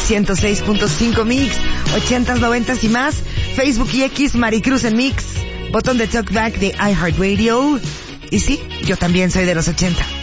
106.5 Mix, 80s, 90s y más. Facebook y X, Maricruz en Mix. Botón de talkback de iHeartRadio. Y sí, yo también soy de los 80.